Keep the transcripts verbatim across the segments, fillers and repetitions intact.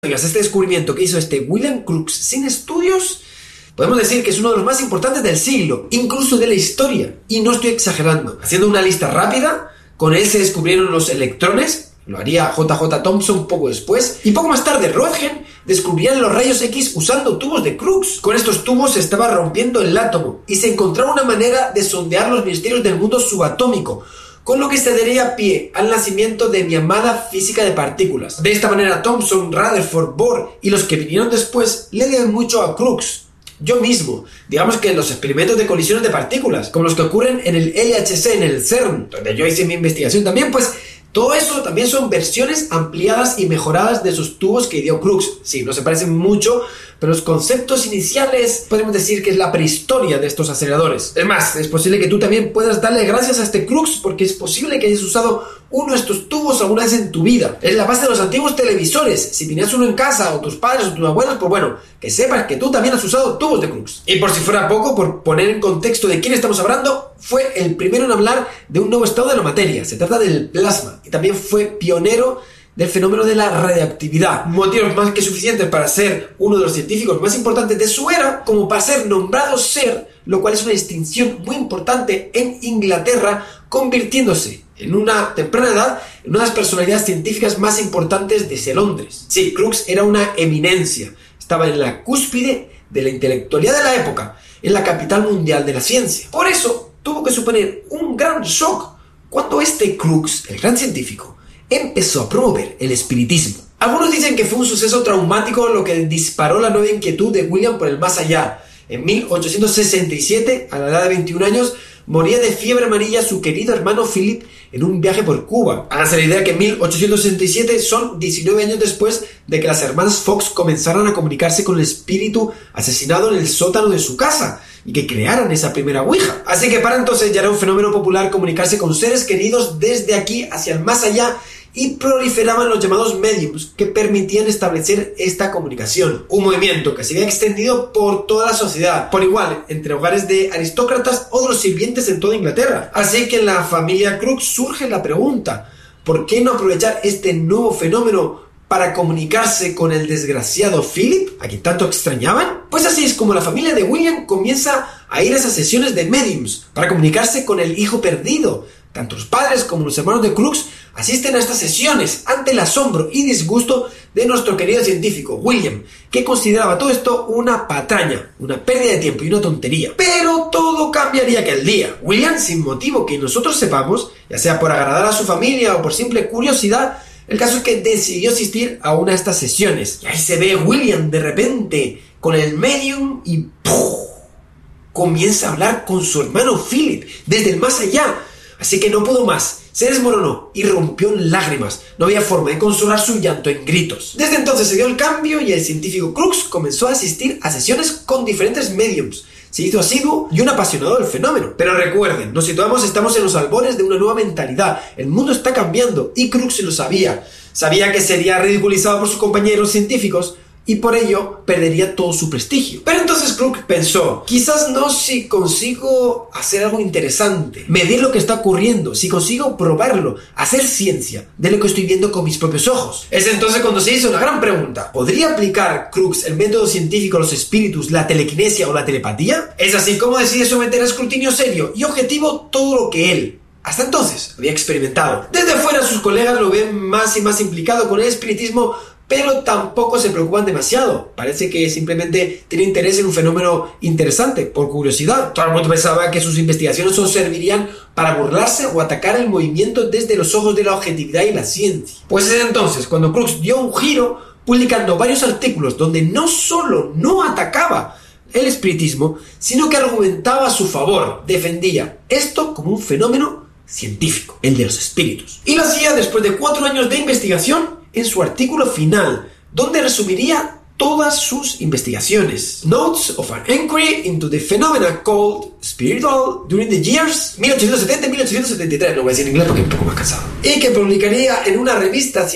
Este descubrimiento que hizo este William Crookes sin estudios, podemos decir que es uno de los más importantes del siglo, incluso de la historia, y no estoy exagerando. Haciendo una lista rápida, con él se descubrieron los electrones, lo haría J J Thomson poco después, y poco más tarde Röntgen descubrirían los rayos X usando tubos de Crookes. Con estos tubos se estaba rompiendo el átomo, y se encontraba una manera de sondear los misterios del mundo subatómico, con lo que se daría pie al nacimiento de mi amada física de partículas. De esta manera Thomson, Rutherford, Bohr y los que vinieron después le deben mucho a Crookes. Yo mismo, digamos que los experimentos de colisiones de partículas, como los que ocurren en el L H C, en el CERN, donde yo hice mi investigación también, pues todo eso también son versiones ampliadas y mejoradas de esos tubos que dio Crookes. Sí, no se parecen mucho, pero los conceptos iniciales podemos decir que es la prehistoria de estos aceleradores. Es más, es posible que tú también puedas darle gracias a este Crookes, porque es posible que hayas usado uno de estos tubos alguna vez en tu vida. Es la base de los antiguos televisores. Si tenías uno en casa, o tus padres, o tus abuelos, pues bueno, que sepas que tú también has usado tubos de Crookes. Y por si fuera poco, por poner en contexto de quién estamos hablando, fue el primero en hablar de un nuevo estado de la materia. Se trata del plasma. Y también fue pionero del fenómeno de la radiactividad. Motivos más que suficientes para ser uno de los científicos más importantes de su era, como para ser nombrado Sir, lo cual es una distinción muy importante en Inglaterra, convirtiéndose en una temprana edad en una de las personalidades científicas más importantes desde Londres. Sí, Crookes era una eminencia. Estaba en la cúspide de la intelectualidad de la época, en la capital mundial de la ciencia. Por eso tuvo que suponer un gran shock cuando este Crookes, el gran científico, empezó a promover el espiritismo. Algunos dicen que fue un suceso traumático lo que disparó la nueva inquietud de William por el más allá. En mil ochocientos sesenta y siete, a la edad de veintiún años, moría de fiebre amarilla su querido hermano Philip en un viaje por Cuba. Háganse la idea que en mil ochocientos sesenta y siete son diecinueve años después de que las hermanas Fox comenzaran a comunicarse con el espíritu asesinado en el sótano de su casa y que crearan esa primera ouija. Así que para entonces ya era un fenómeno popular comunicarse con seres queridos desde aquí hacia el más allá, y proliferaban los llamados mediums que permitían establecer esta comunicación. Un movimiento que se había extendido por toda la sociedad, por igual, entre hogares de aristócratas o de los sirvientes en toda Inglaterra. Así que en la familia Crookes surge la pregunta: ¿por qué no aprovechar este nuevo fenómeno para comunicarse con el desgraciado Philip, a quien tanto extrañaban? Pues así es como la familia de William comienza a ir a esas sesiones de mediums para comunicarse con el hijo perdido. Tanto los padres como los hermanos de Crookes asisten a estas sesiones ante el asombro y disgusto de nuestro querido científico William, que consideraba todo esto una patraña, una pérdida de tiempo y una tontería. Pero todo cambiaría aquel día. William, sin motivo que nosotros sepamos, ya sea por agradar a su familia o por simple curiosidad, el caso es que decidió asistir a una de estas sesiones. Y ahí se ve William de repente con el medium y ¡puf!, comienza a hablar con su hermano Philip desde el más allá. Así que no pudo más, se desmoronó y rompió en lágrimas. No había forma de consolar su llanto en gritos. Desde entonces se dio el cambio y el científico Crookes comenzó a asistir a sesiones con diferentes mediums. Se hizo asiduo y un apasionado del fenómeno. Pero recuerden, nos situamos, estamos en los albores de una nueva mentalidad. El mundo está cambiando y Crookes lo sabía. Sabía que sería ridiculizado por sus compañeros científicos y por ello perdería todo su prestigio. Pero entonces Crookes pensó: quizás no si consigo hacer algo interesante, medir lo que está ocurriendo, si consigo probarlo, hacer ciencia de lo que estoy viendo con mis propios ojos. Es entonces cuando se hizo una gran pregunta: ¿podría aplicar Crookes el método científico a los espíritus, la telequinesia o la telepatía? Es así como decide someter a escrutinio serio y objetivo todo lo que él hasta entonces había experimentado. Desde fuera sus colegas lo ven más y más implicado con el espiritismo, pero tampoco se preocupan demasiado. Parece que simplemente tiene interés en un fenómeno interesante, por curiosidad. Todo el mundo pensaba que sus investigaciones solo servirían para burlarse o atacar el movimiento desde los ojos de la objetividad y la ciencia. Pues es entonces cuando Crookes dio un giro, publicando varios artículos donde no solo no atacaba el espiritismo, sino que argumentaba a su favor, defendía esto como un fenómeno científico, el de los espíritus. Y lo hacía después de cuatro años de investigación en su artículo final, donde resumiría todas sus investigaciones. Notes of an Inquiry into the Phenomena Called Spiritual During the Years mil ochocientos setenta a mil ochocientos setenta y tres, no voy a decir en inglés porque es un poco más cansado, y que publicaría en una revista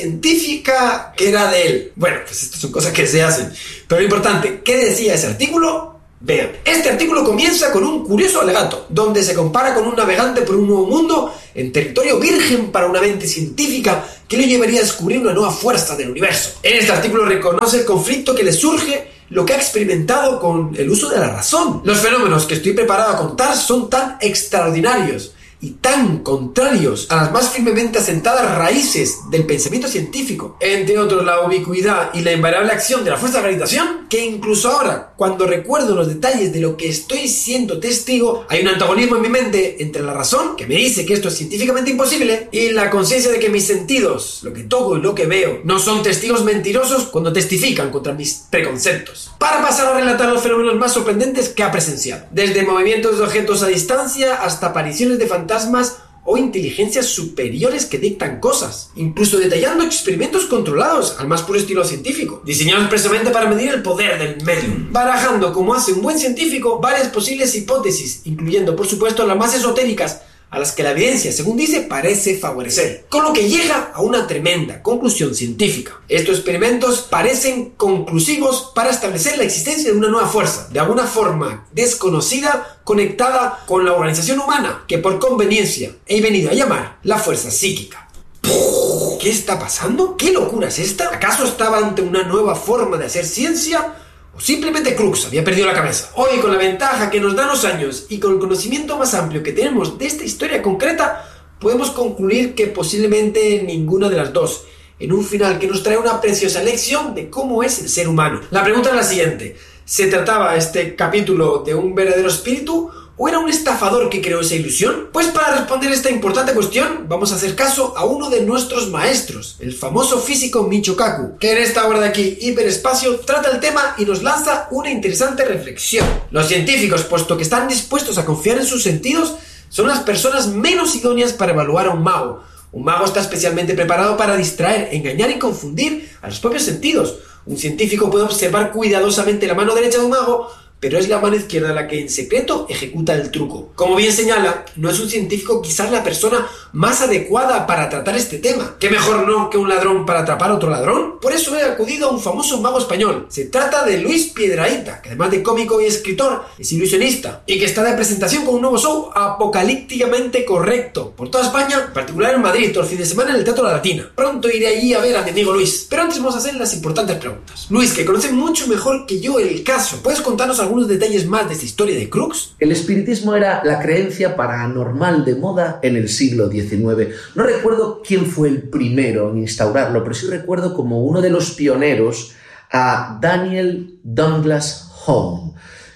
científica que era de él. Bueno, pues estas son cosas que se hacen, pero lo importante, ¿qué decía ese artículo? Vean, este artículo comienza con un curioso alegato, donde se compara con un navegante por un nuevo mundo en territorio virgen para una mente científica que le llevaría a descubrir una nueva fuerza del universo. En este artículo reconoce el conflicto que le surge lo que ha experimentado con el uso de la razón. Los fenómenos que estoy preparado a contar son tan extraordinarios y tan contrarios a las más firmemente asentadas raíces del pensamiento científico, entre otros la ubicuidad y la invariable acción de la fuerza de gravitación, que incluso ahora, cuando recuerdo los detalles de lo que estoy siendo testigo, hay un antagonismo en mi mente entre la razón, que me dice que esto es científicamente imposible, y la conciencia de que mis sentidos, lo que toco y lo que veo, no son testigos mentirosos cuando testifican contra mis preconceptos. Para pasar a relatar los fenómenos más sorprendentes que ha presenciado, desde movimientos de objetos a distancia hasta apariciones de fantasmas o inteligencias superiores que dictan cosas, incluso detallando experimentos controlados al más puro estilo científico, diseñados expresamente para medir el poder del medium, barajando, como hace un buen científico, varias posibles hipótesis, incluyendo por supuesto las más esotéricas, a las que la evidencia, según dice, parece favorecer, con lo que llega a una tremenda conclusión científica. Estos experimentos parecen conclusivos para establecer la existencia de una nueva fuerza, de alguna forma desconocida, conectada con la organización humana, que por conveniencia he venido a llamar la fuerza psíquica. ¿Qué está pasando? ¿Qué locura es esta? ¿Acaso estaba ante una nueva forma de hacer ciencia? ¿O simplemente Crux había perdido la cabeza? Hoy, con la ventaja que nos dan los años y con el conocimiento más amplio que tenemos de esta historia concreta, podemos concluir que posiblemente ninguna de las dos, en un final que nos trae una preciosa lección de cómo es el ser humano. La pregunta es la siguiente: ¿se trataba este capítulo de un verdadero espíritu o era un estafador que creó esa ilusión? Pues para responder esta importante cuestión vamos a hacer caso a uno de nuestros maestros, el famoso físico Michio Kaku, que en esta obra de aquí, Hiperespacio, trata el tema y nos lanza una interesante reflexión. Los científicos, puesto que están dispuestos a confiar en sus sentidos, son las personas menos idóneas para evaluar a un mago. Un mago está especialmente preparado para distraer, engañar y confundir a los propios sentidos. Un científico puede observar cuidadosamente la mano derecha de un mago, pero es la mano izquierda la que en secreto ejecuta el truco. Como bien señala, no es un científico quizás la persona más adecuada para tratar este tema. ¿Qué mejor no que un ladrón para atrapar a otro ladrón? Por eso he acudido a un famoso mago español. Se trata de Luis Piedrahita, que además de cómico y escritor, es ilusionista, y que está de presentación con un nuevo show apocalípticamente correcto por toda España, en particular en Madrid, todo el fin de semana en el Teatro La Latina. Pronto iré allí a ver a mi amigo Luis, pero antes vamos a hacer las importantes preguntas. Luis, que conoce mucho mejor que yo el caso, ¿puedes contarnos algo algunos detalles más de esta historia de Crux? El espiritismo era la creencia paranormal de moda en el siglo diecinueve. No recuerdo quién fue el primero en instaurarlo, pero sí recuerdo como uno de los pioneros a Daniel Douglas Home.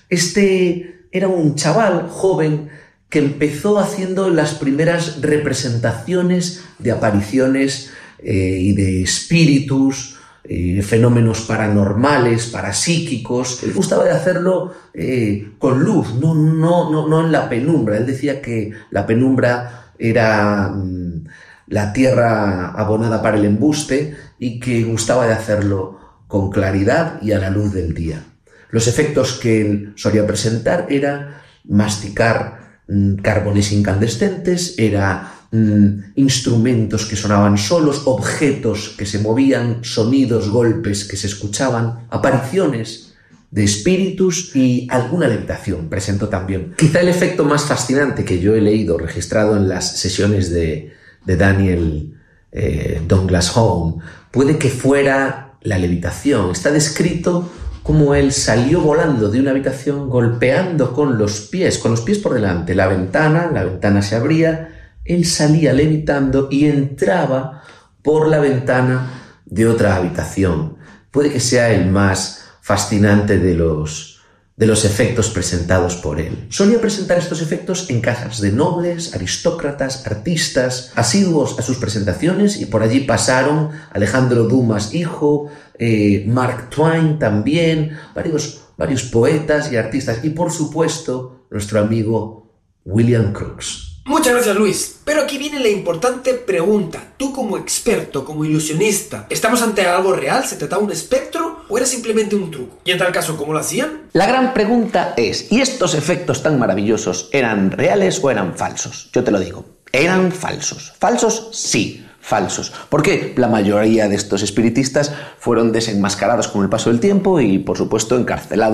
Este era un chaval joven que empezó haciendo las primeras representaciones de apariciones eh, y de espíritus, Eh, fenómenos paranormales, parapsíquicos. Él gustaba de hacerlo eh, con luz, no, no, no, no en la penumbra. Él decía que la penumbra era mm, la tierra abonada para el embuste y que gustaba de hacerlo con claridad y a la luz del día. Los efectos que él solía presentar era masticar mm, carbones incandescentes, era instrumentos que sonaban solos, objetos que se movían, sonidos, golpes que se escuchaban, apariciones de espíritus y alguna levitación presentó también. Quizá el efecto más fascinante que yo he leído, registrado en las sesiones de, de Daniel eh, Douglas Home, puede que fuera la levitación. Está descrito como él salió volando de una habitación golpeando con los pies, con los pies por delante, la ventana, la ventana se abría. Él salía levitando y entraba por la ventana de otra habitación. Puede que sea el más fascinante de los, de los efectos presentados por él. Solía presentar estos efectos en casas de nobles, aristócratas, artistas, asiduos a sus presentaciones, y por allí pasaron Alejandro Dumas hijo, eh, Mark Twain también, varios, varios poetas y artistas, y por supuesto nuestro amigo William Crooks. Muchas gracias, Luis. Pero aquí viene la importante pregunta. Tú, como experto, como ilusionista, ¿estamos ante algo real? ¿Se trataba de un espectro o era simplemente un truco? Y en tal caso, ¿cómo lo hacían? La gran pregunta es, ¿y estos efectos tan maravillosos eran reales o eran falsos? Yo te lo digo, eran falsos. ¿Falsos? Sí, falsos. Porque la mayoría de estos espiritistas fueron desenmascarados con el paso del tiempo y, por supuesto, encarcelados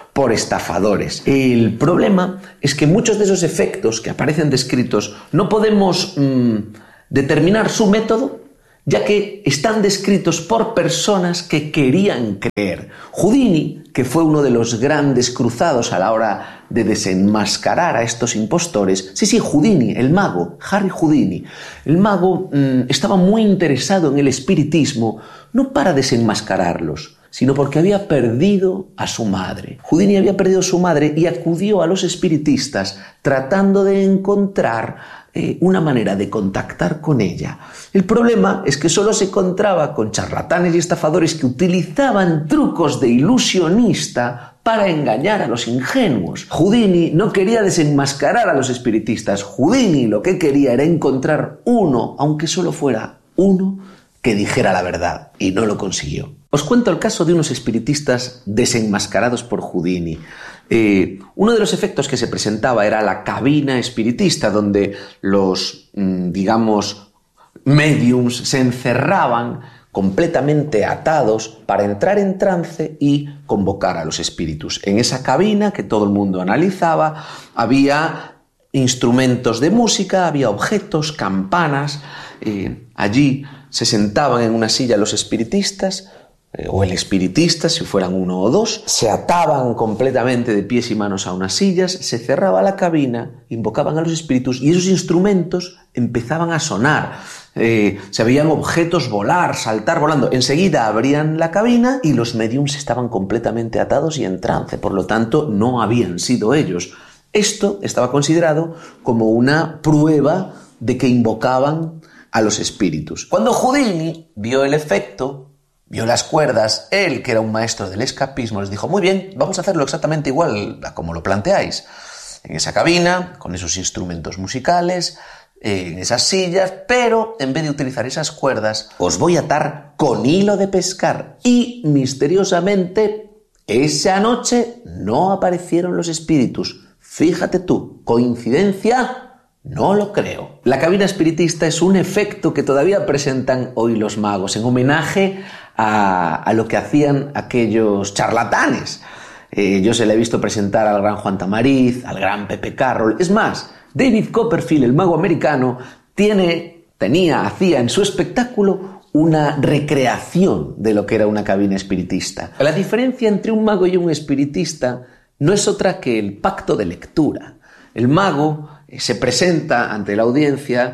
por estafadores. El problema es que muchos de esos efectos que aparecen descritos no podemos mmm, determinar su método, ya que están descritos por personas que querían creer. Houdini, que fue uno de los grandes cruzados a la hora de desenmascarar a estos impostores, sí, sí, Houdini, el mago, Harry Houdini, el mago mmm, estaba muy interesado en el espiritismo, no para desenmascararlos, sino porque había perdido a su madre. Houdini había perdido a su madre y acudió a los espiritistas tratando de encontrar eh, una manera de contactar con ella. El problema es que solo se encontraba con charlatanes y estafadores que utilizaban trucos de ilusionista para engañar a los ingenuos. Houdini no quería desenmascarar a los espiritistas. Houdini lo que quería era encontrar uno, aunque solo fuera uno, que dijera la verdad, y no lo consiguió. Os cuento el caso de unos espiritistas desenmascarados por Houdini. Eh, uno de los efectos que se presentaba era la cabina espiritista, donde los, mmm, digamos, mediums se encerraban completamente atados para entrar en trance y convocar a los espíritus. En esa cabina, que todo el mundo analizaba, había instrumentos de música, había objetos, campanas. Eh, allí se sentaban en una silla los espiritistas, eh, o el espiritista, si fueran uno o dos, se ataban completamente de pies y manos a unas sillas, se cerraba la cabina, invocaban a los espíritus y esos instrumentos empezaban a sonar. Eh, se veían objetos volar, saltar volando. Enseguida abrían la cabina y los mediums estaban completamente atados y en trance, por lo tanto no habían sido ellos. Esto estaba considerado como una prueba de que invocaban a los espíritus. Cuando Houdini vio el efecto, vio las cuerdas, él, que era un maestro del escapismo, les dijo: muy bien, vamos a hacerlo exactamente igual a como lo planteáis. En esa cabina, con esos instrumentos musicales, en esas sillas, pero en vez de utilizar esas cuerdas, os voy a atar con hilo de pescar. Y misteriosamente, esa noche no aparecieron los espíritus. Fíjate tú, ¿coincidencia? No lo creo. La cabina espiritista es un efecto que todavía presentan hoy los magos en homenaje a, a lo que hacían aquellos charlatanes. Eh, yo se le he visto presentar al gran Juan Tamariz, al gran Pepe Carroll. Es más, David Copperfield, el mago americano, tiene, tenía, hacía en su espectáculo una recreación de lo que era una cabina espiritista. La diferencia entre un mago y un espiritista no es otra que el pacto de lectura. El mago se presenta ante la audiencia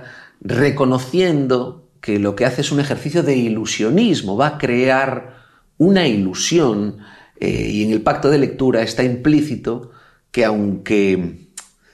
reconociendo que lo que hace es un ejercicio de ilusionismo, va a crear una ilusión, eh, y en el pacto de lectura está implícito que aunque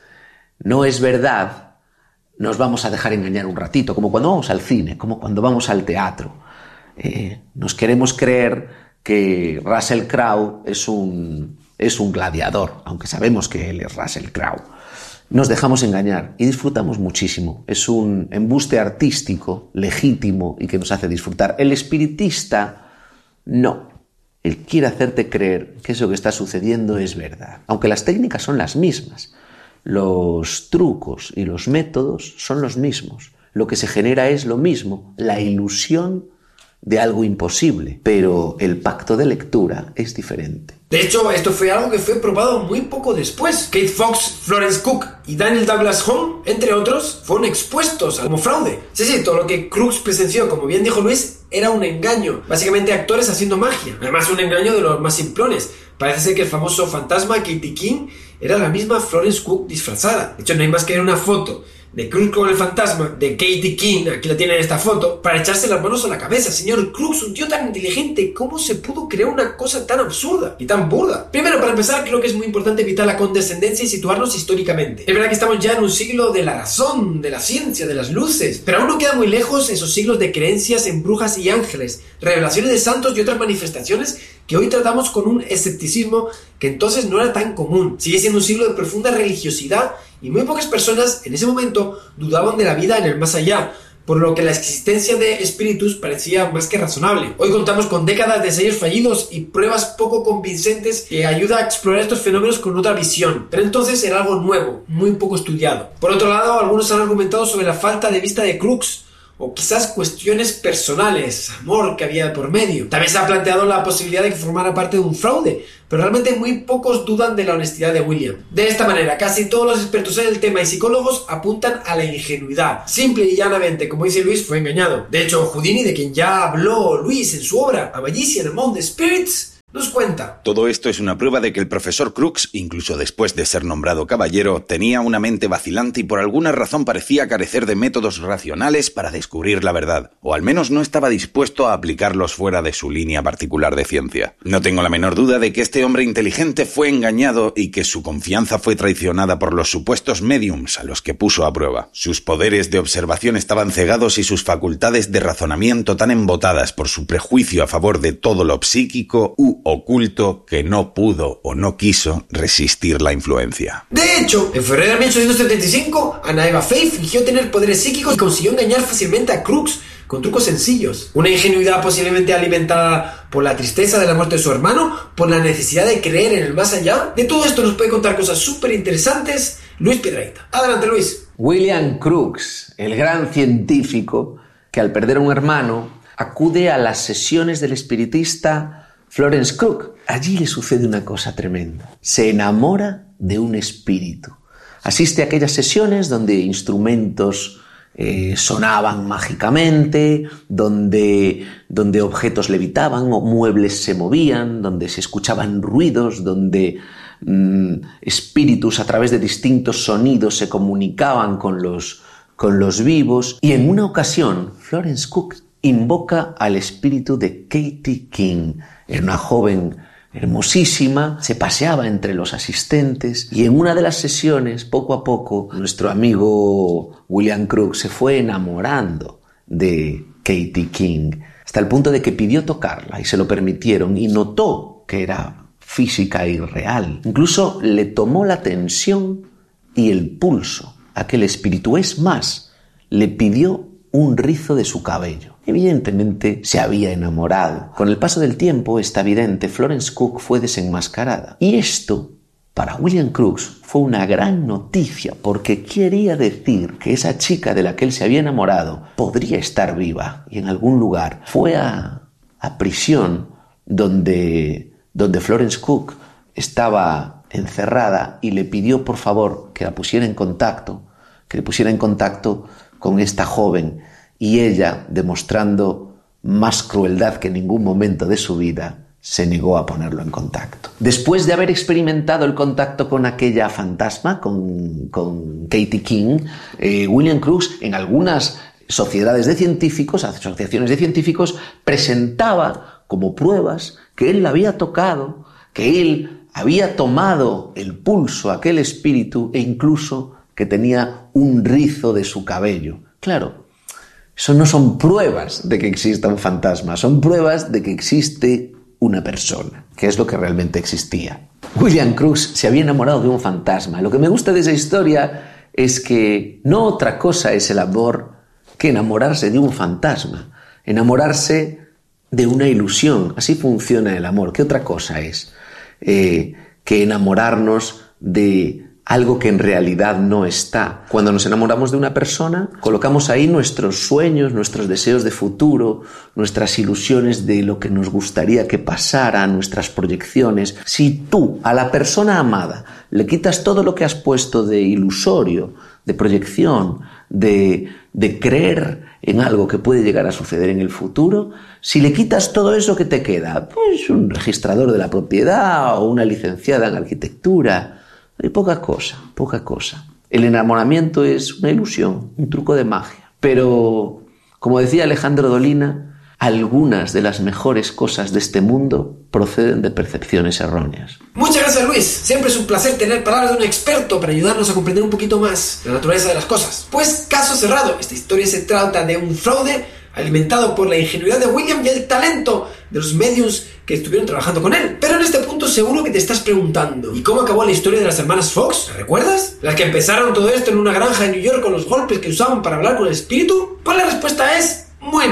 no es verdad, nos vamos a dejar engañar un ratito, como cuando vamos al cine, como cuando vamos al teatro. Eh, nos queremos creer que Russell Crowe es un, es un gladiador, aunque sabemos que él es Russell Crowe. Nos dejamos engañar y disfrutamos muchísimo. Es un embuste artístico, legítimo y que nos hace disfrutar. El espiritista, no. Él quiere hacerte creer que eso que está sucediendo es verdad. Aunque las técnicas son las mismas, los trucos y los métodos son los mismos. Lo que se genera es lo mismo, la ilusión de algo imposible, pero el pacto de lectura es diferente. De hecho, esto fue algo que fue probado muy poco después. Kate Fox, Florence Cook y Daniel Douglas Home, entre otros, fueron expuestos como fraude. Sí, sí, todo lo que Crooks presenció, como bien dijo Luis, era un engaño. Básicamente actores haciendo magia. Además, un engaño de los más simplones. Parece ser que el famoso fantasma Katie King era la misma Florence Cook disfrazada. De hecho, no hay más que ver una foto de Crooks con el fantasma, de Katie King, aquí la tienen en esta foto, para echarse las manos a la cabeza. Señor Crooks, un tío tan inteligente, ¿cómo se pudo crear una cosa tan absurda y tan burda? Primero, para empezar, creo que es muy importante evitar la condescendencia y situarnos históricamente. Es verdad que estamos ya en un siglo de la razón, de la ciencia, de las luces, pero aún no quedan muy lejos esos siglos de creencias en brujas y ángeles, revelaciones de santos y otras manifestaciones que hoy tratamos con un escepticismo que entonces no era tan común. Sigue siendo un siglo de profunda religiosidad y muy pocas personas en ese momento dudaban de la vida en el más allá, por lo que la existencia de espíritus parecía más que razonable. Hoy contamos con décadas de ensayos fallidos y pruebas poco convincentes que ayudan a explorar estos fenómenos con otra visión, pero entonces era algo nuevo, muy poco estudiado. Por otro lado, algunos han argumentado sobre la falta de vista de Crooks, o quizás cuestiones personales, amor que había por medio. También se ha planteado la posibilidad de que formara parte de un fraude, pero realmente muy pocos dudan de la honestidad de William. De esta manera, casi todos los expertos en el tema y psicólogos apuntan a la ingenuidad. Simple y llanamente, como dice Luis, fue engañado. De hecho, Houdini, de quien ya habló Luis en su obra A Magician Among the Spirits, nos cuenta. Todo esto es una prueba de que el profesor Crooks, incluso después de ser nombrado caballero, tenía una mente vacilante y por alguna razón parecía carecer de métodos racionales para descubrir la verdad, o al menos no estaba dispuesto a aplicarlos fuera de su línea particular de ciencia. No tengo la menor duda de que este hombre inteligente fue engañado y que su confianza fue traicionada por los supuestos mediums a los que puso a prueba. Sus poderes de observación estaban cegados y sus facultades de razonamiento tan embotadas por su prejuicio a favor de todo lo psíquico u oculto que no pudo o no quiso resistir la influencia. De hecho, en febrero de mil ochocientos setenta y cinco, Anna Eva Faye fingió tener poderes psíquicos y consiguió engañar fácilmente a Crooks con trucos sencillos. Una ingenuidad posiblemente alimentada por la tristeza de la muerte de su hermano, por la necesidad de creer en el más allá. De todo esto nos puede contar cosas súper interesantes Luis Piedrahita. Adelante, Luis. William Crookes, el gran científico que al perder a un hermano acude a las sesiones del espiritista Florence Cook. Allí le sucede una cosa tremenda. Se enamora de un espíritu. Asiste a aquellas sesiones donde instrumentos eh, sonaban mágicamente, donde, donde objetos levitaban o muebles se movían, donde se escuchaban ruidos, donde mmm, espíritus a través de distintos sonidos se comunicaban con los, con los vivos. Y en una ocasión, Florence Cook invoca al espíritu de Katie King. Era una joven hermosísima, se paseaba entre los asistentes y en una de las sesiones, poco a poco, nuestro amigo William Crookes se fue enamorando de Katie King, hasta el punto de que pidió tocarla y se lo permitieron y notó que era física y real. Incluso le tomó la tensión y el pulso a aquel espíritu. Es más, le pidió un rizo de su cabello. Evidentemente se había enamorado. Con el paso del tiempo, está evidente, Florence Cook fue desenmascarada. Y esto, para William Crookes, fue una gran noticia, porque quería decir que esa chica de la que él se había enamorado podría estar viva y en algún lugar. Fue a, a prisión donde, donde Florence Cook estaba encerrada y le pidió por favor que la pusiera en contacto, que le pusiera en contacto con esta joven, y ella, demostrando más crueldad que en ningún momento de su vida, se negó a ponerlo en contacto. Después de haber experimentado el contacto con aquella fantasma, con, con Katie King, eh, William Crookes en algunas sociedades de científicos, asociaciones de científicos, presentaba como pruebas que él la había tocado, que él había tomado el pulso a aquel espíritu e incluso que tenía un rizo de su cabello. Claro, eso no son pruebas de que exista un fantasma, son pruebas de que existe una persona, que es lo que realmente existía. William Crookes se había enamorado de un fantasma. Lo que me gusta de esa historia es que no otra cosa es el amor que enamorarse de un fantasma, enamorarse de una ilusión. Así funciona el amor. ¿Qué otra cosa es? Eh, que enamorarnos de algo que en realidad no está. Cuando nos enamoramos de una persona, colocamos ahí nuestros sueños, nuestros deseos de futuro, nuestras ilusiones de lo que nos gustaría que pasara, nuestras proyecciones. Si tú a la persona amada le quitas todo lo que has puesto de ilusorio, de proyección, de, de creer en algo que puede llegar a suceder en el futuro, si le quitas todo eso, ¿qué te queda? Pues un registrador de la propiedad o una licenciada en arquitectura. Hay poca cosa, poca cosa. El enamoramiento es una ilusión, un truco de magia. Pero, como decía Alejandro Dolina, algunas de las mejores cosas de este mundo proceden de percepciones erróneas. Muchas gracias, Luis. Siempre es un placer tener palabras de un experto para ayudarnos a comprender un poquito más la naturaleza de las cosas. Pues, caso cerrado. Esta historia se trata de un fraude alimentado por la ingenuidad de William y el talento de los mediums que estuvieron trabajando con él. Pero en este punto seguro que te estás preguntando, ¿y cómo acabó la historia de las hermanas Fox? ¿Recuerdas? Las que empezaron todo esto en una granja de New York con los golpes que usaban para hablar con el espíritu. Pues la respuesta es muy mal.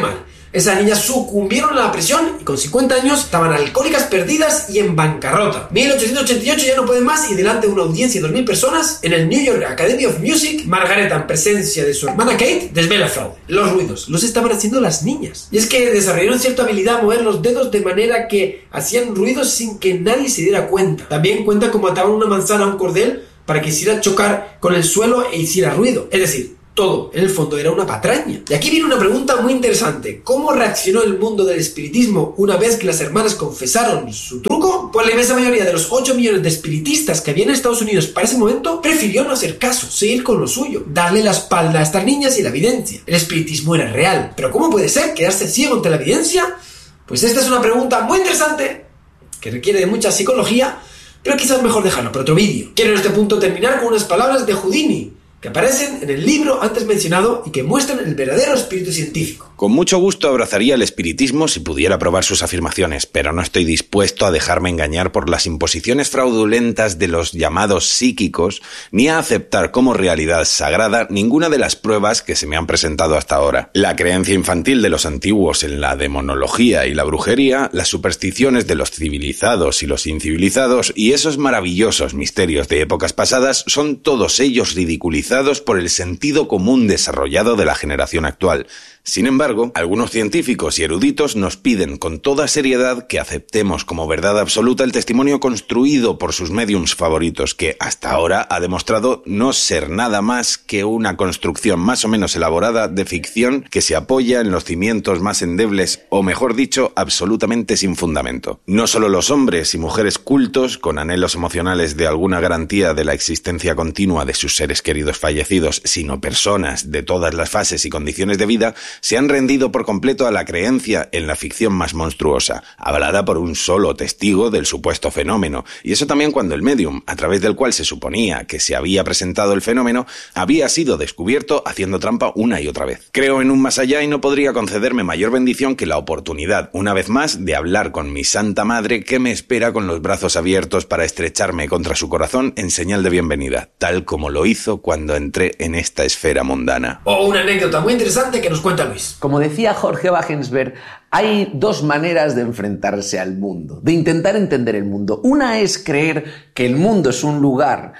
Esas niñas sucumbieron a la presión y con cincuenta años estaban alcohólicas, perdidas y en bancarrota. mil ochocientos ochenta y ocho ya no pueden más y delante de una audiencia de dos mil personas, en el New York Academy of Music, Margareta, en presencia de su hermana Kate, desvela el fraude. Los ruidos los estaban haciendo las niñas. Y es que desarrollaron cierta habilidad a mover los dedos de manera que hacían ruidos sin que nadie se diera cuenta. También cuenta cómo ataban una manzana a un cordel para que hiciera chocar con el suelo e hiciera ruido. Es decir, todo, en el fondo, era una patraña. Y aquí viene una pregunta muy interesante. ¿Cómo reaccionó el mundo del espiritismo una vez que las hermanas confesaron su truco? Pues la inmensa mayoría de los ocho millones de espiritistas que había en Estados Unidos para ese momento prefirió no hacer caso, seguir con lo suyo, darle la espalda a estas niñas y la evidencia. El espiritismo era real. ¿Pero cómo puede ser quedarse ciego ante la evidencia? Pues esta es una pregunta muy interesante que requiere de mucha psicología, pero quizás mejor dejarlo para otro vídeo. Quiero en este punto terminar con unas palabras de Houdini, que aparecen en el libro antes mencionado y que muestran el verdadero espíritu científico. Con mucho gusto abrazaría el espiritismo si pudiera probar sus afirmaciones, pero no estoy dispuesto a dejarme engañar por las imposiciones fraudulentas de los llamados psíquicos, ni a aceptar como realidad sagrada ninguna de las pruebas que se me han presentado hasta ahora. La creencia infantil de los antiguos en la demonología y la brujería, las supersticiones de los civilizados y los incivilizados y esos maravillosos misterios de épocas pasadas son todos ellos ridiculizados por el sentido común desarrollado de la generación actual. Sin embargo, algunos científicos y eruditos nos piden con toda seriedad que aceptemos como verdad absoluta el testimonio construido por sus médiums favoritos, que hasta ahora ha demostrado no ser nada más que una construcción más o menos elaborada de ficción que se apoya en los cimientos más endebles, o mejor dicho, absolutamente sin fundamento. No solo los hombres y mujeres cultos, con anhelos emocionales de alguna garantía de la existencia continua de sus seres queridos fallecidos, sino personas de todas las fases y condiciones de vida, se han rendido por completo a la creencia en la ficción más monstruosa, avalada por un solo testigo del supuesto fenómeno, y eso también cuando el medium, a través del cual se suponía que se había presentado el fenómeno, había sido descubierto haciendo trampa una y otra vez. Creo en un más allá y no podría concederme mayor bendición que la oportunidad, una vez más, de hablar con mi Santa Madre, que me espera con los brazos abiertos para estrecharme contra su corazón en señal de bienvenida, tal como lo hizo cuando entré en esta esfera mundana. O una anécdota muy interesante que nos cuenta Luis. Como decía Jorge Wagensberg, hay dos maneras de enfrentarse al mundo, de intentar entender el mundo. Una es creer que el mundo es un lugar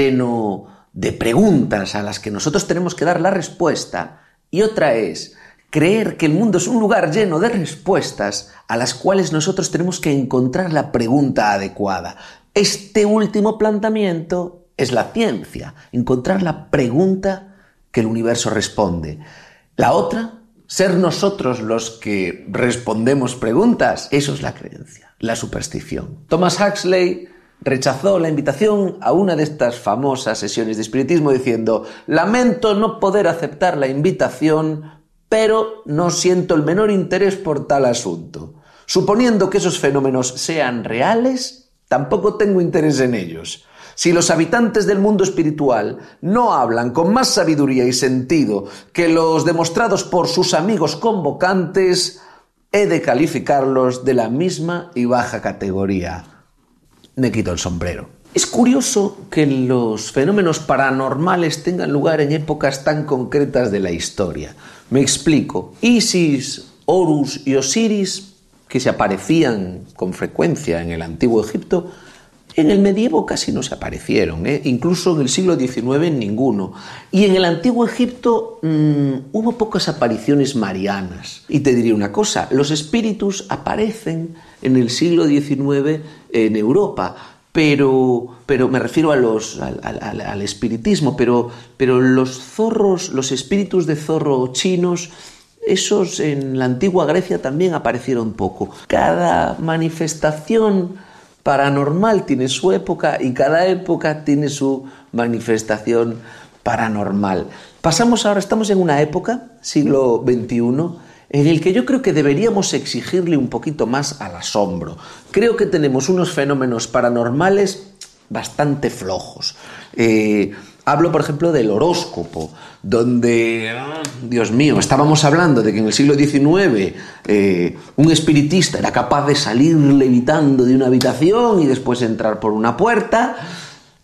lleno de preguntas a las que nosotros tenemos que dar la respuesta, y otra es creer que el mundo es un lugar lleno de respuestas a las cuales nosotros tenemos que encontrar la pregunta adecuada. Este último planteamiento es la ciencia, encontrar la pregunta que el universo responde. La otra, ser nosotros los que respondemos preguntas, eso es la creencia, la superstición. Thomas Huxley rechazó la invitación a una de estas famosas sesiones de espiritismo diciendo: lamento no poder aceptar la invitación, pero no siento el menor interés por tal asunto. Suponiendo que esos fenómenos sean reales, tampoco tengo interés en ellos. Si los habitantes del mundo espiritual no hablan con más sabiduría y sentido que los demostrados por sus amigos convocantes, he de calificarlos de la misma y baja categoría. Me quito el sombrero. Es curioso que los fenómenos paranormales tengan lugar en épocas tan concretas de la historia. Me explico. Isis, Horus y Osiris, que se aparecían con frecuencia en el antiguo Egipto, en el medievo casi no se aparecieron, ¿eh? Incluso en el siglo diecinueve ninguno. Y en el antiguo Egipto mmm, hubo pocas apariciones marianas. Y te diré una cosa, los espíritus aparecen en el siglo diecinueve en Europa, pero, pero me refiero a los, al, al, al espiritismo, pero, pero los zorros, los espíritus de zorro chinos, esos en la antigua Grecia también aparecieron poco. Cada manifestación paranormal tiene su época y cada época tiene su manifestación paranormal. Pasamos ahora, estamos en una época, siglo veintiuno, en el que yo creo que deberíamos exigirle un poquito más al asombro. Creo que tenemos unos fenómenos paranormales bastante flojos. Eh, hablo, por ejemplo, del horóscopo, donde, Dios mío, estábamos hablando de que en el siglo diecinueve eh, un espiritista era capaz de salir levitando de una habitación y después entrar por una puerta,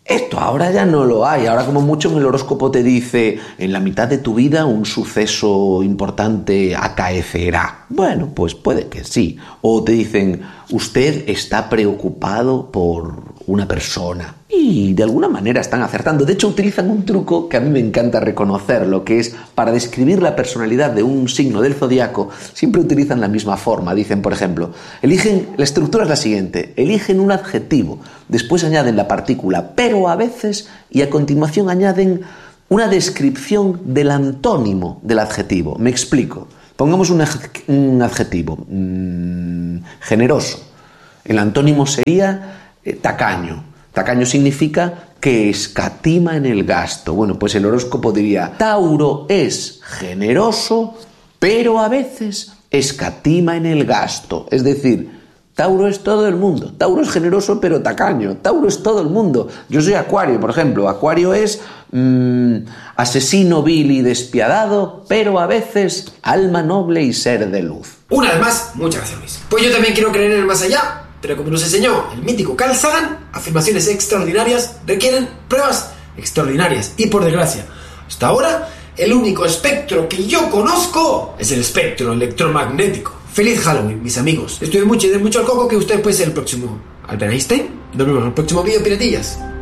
Esto ahora ya no lo hay. Ahora como mucho en el horóscopo te dice en la mitad de tu vida un suceso importante acaecerá. Bueno, pues puede que sí. O te dicen usted está preocupado por una persona. Y de alguna manera están acertando. De hecho utilizan un truco que a mí me encanta reconocerlo, que es para describir la personalidad de un signo del zodiaco, siempre utilizan la misma forma. Dicen, por ejemplo, eligen, la estructura es la siguiente, eligen un adjetivo, después añaden la partícula pero a veces y a continuación añaden una descripción del antónimo del adjetivo. Me explico. Pongamos un, un adjetivo, mmm, generoso. El antónimo sería eh, tacaño. Tacaño significa que escatima en el gasto. Bueno, pues el horóscopo diría, Tauro es generoso, pero a veces escatima en el gasto. Es decir, Tauro es todo el mundo. Tauro es generoso, pero tacaño. Tauro es todo el mundo. Yo soy Acuario, por ejemplo. Acuario es mmm, asesino vil y despiadado, pero a veces alma noble y ser de luz. Una vez más, muchas gracias, Luis. Pues yo también quiero creer en el más allá. Pero como nos enseñó el mítico Carl Sagan, afirmaciones extraordinarias requieren pruebas extraordinarias. Y por desgracia, hasta ahora, el único espectro que yo conozco es el espectro electromagnético. ¡Feliz Halloween, mis amigos! Estuve mucho y de mucho al coco que usted puede ser el próximo Albert Einstein. Nos vemos en el próximo vídeo, piratillas.